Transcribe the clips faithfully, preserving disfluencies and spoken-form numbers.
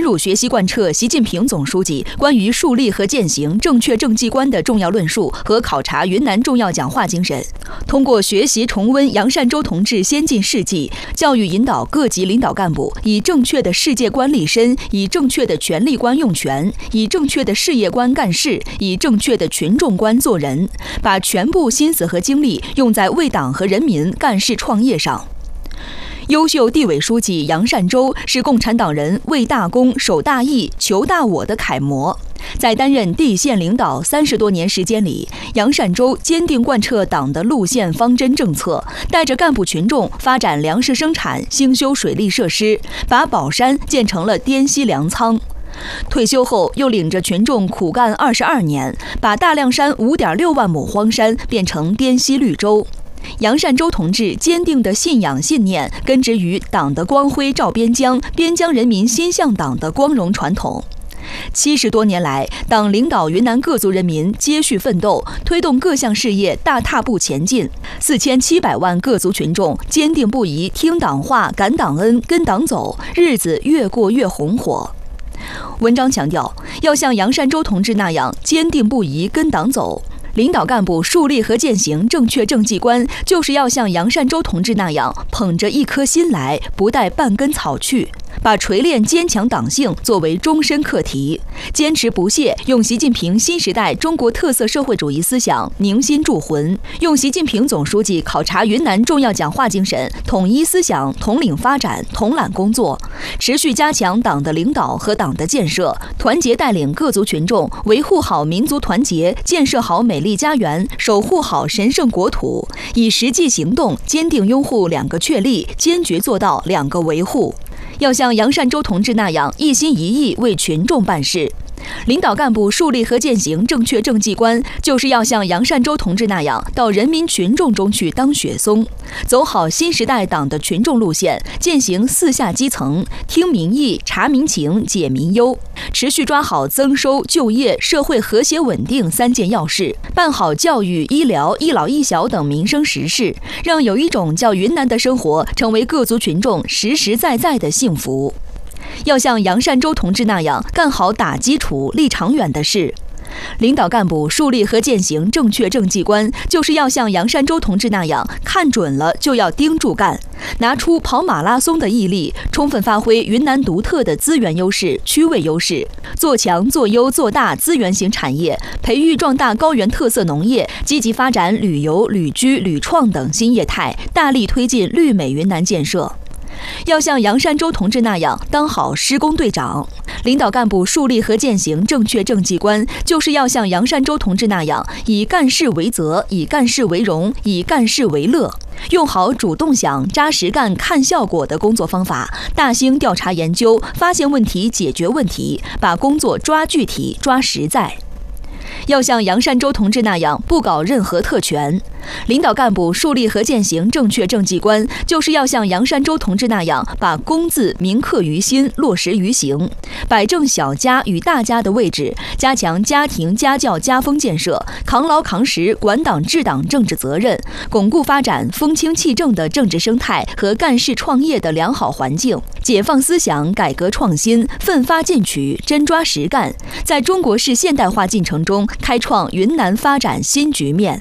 入学习贯彻习近平总书记关于树立和践行正确政绩观的重要论述和考察云南重要讲话精神，通过学习重温杨善洲同志先进事迹，教育引导各级领导干部以正确的世界观立身，以正确的权力观用权，以正确的事业观干事，以正确的群众观做人，把全部心思和精力用在为党和人民干事创业上。优秀地委书记杨善洲是共产党人为大公、守大义、求大我的楷模。在担任地县领导三十多年时间里，杨善洲坚定贯彻党的路线方针政策，带着干部群众发展粮食生产，兴修水利设施，把宝山建成了滇西粮仓。退休后，又领着群众苦干二十二年，把大凉山五点六万亩荒山变成滇西绿洲。杨善洲同志坚定的信仰信念，根植于党的光辉照边疆，边疆人民心向党的光荣传统。七十多年来，党领导云南各族人民接续奋斗，推动各项事业大踏步前进。四千七百万各族群众坚定不移听党话、感党恩、跟党走，日子越过越红火。文章强调，要像杨善洲同志那样坚定不移跟党走。领导干部树立和践行正确政绩观，就是要像杨善洲同志那样捧着一颗心来，不带半根草去，把锤炼坚强党性作为终身课题，坚持不懈用习近平新时代中国特色社会主义思想凝心铸魂，用习近平总书记考察云南重要讲话精神统一思想、统领发展、统揽工作，持续加强党的领导和党的建设，团结带领各族群众维护好民族团结，建设好美丽家园，守护好神圣国土，以实际行动坚定拥护两个确立，坚决做到两个维护。要像杨善洲同志那样一心一意为群众办事。领导干部树立和践行正确政绩观，就是要像杨善洲同志那样到人民群众中去当雪松，走好新时代党的群众路线，践行四下基层，听民意、察民情、解民忧，持续抓好增收、就业、社会和谐稳定三件要事，办好教育、医疗、一老一小等民生实事，让有一种叫云南的生活成为各族群众实实在在的幸福。要像杨善洲同志那样干好打基础、立长远的事。领导干部树立和践行正确政绩观，就是要像杨善洲同志那样看准了就要盯住干，拿出跑马拉松的毅力，充分发挥云南独特的资源优势、区位优势，做强、做优、做大资源型产业，培育壮大高原特色农业，积极发展旅游、旅居、旅创等新业态，大力推进绿美云南建设。要像杨善洲同志那样当好施工队长。领导干部树立和践行正确政绩观，就是要像杨善洲同志那样以干事为责，以干事为荣，以干事为乐，用好主动想、扎实干、看效果的工作方法，大兴调查研究，发现问题、解决问题，把工作抓具体、抓实在。要像杨善洲同志那样不搞任何特权。领导干部树立和践行正确政绩观，就是要像杨善洲同志那样把公字铭刻于心，落实于行，摆正小家与大家的位置，加强家庭家教家风建设，扛牢扛实管党治党政治责任，巩固发展风清气正的政治生态和干事创业的良好环境，解放思想，改革创新，奋发进取，真抓实干，在中国式现代化进程中开创云南发展新局面。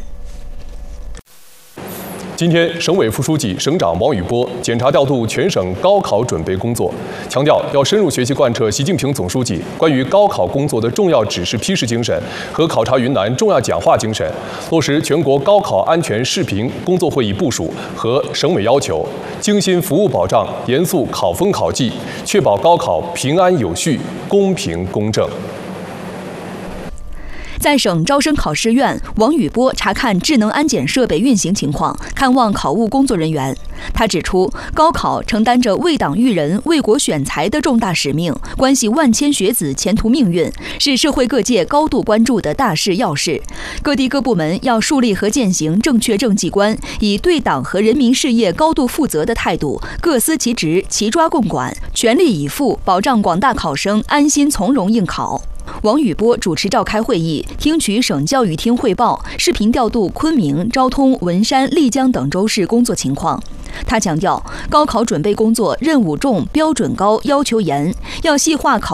今天，省委副书记、省长王宇波检查调度全省高考准备工作，强调要深入学习贯彻习近平总书记关于高考工作的重要指示批示精神和考察云南重要讲话精神，落实全国高考安全视频工作会议部署和省委要求，精心服务保障，严肃考风考纪，确保高考平安有序、公平公正。 在省招生考试院，王宇波查看智能安检设备运行情况，看望考务工作人员。他指出，高考承担着为党育人、为国选才的重大使命，关系万千学子前途命运，是社会各界高度关注的大事要事。各地各部门要树立和践行正确政绩观，以对党和人民事业高度负责的态度，各司其职、齐抓共管，全力以赴保障广大考生安心从容应考。王宇波主持召开会议，听取省教育厅汇报，视频调度昆明、昭通、文山、丽江等州市工作情况。他强调，高考准备工作任务重、标准高、要求严，要细化考